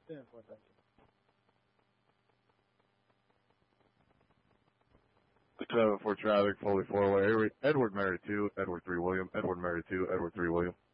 10-4, thank you. 7 for traffic, fully 4-way. Edward Mary 2, Edward 3 William, Edward Mary 2, Edward 3 William.